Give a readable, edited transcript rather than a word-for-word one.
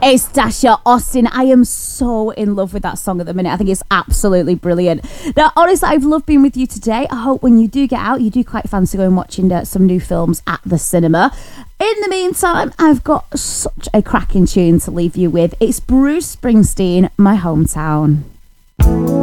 It's Dasha Austin. I am so in love with that song at the minute. I think it's absolutely brilliant. Now, honestly, I've loved being with you today. I hope when you do get out, you do quite fancy going watching some new films at the cinema. In the meantime, I've got such a cracking tune to leave you with. It's Bruce Springsteen, My Hometown.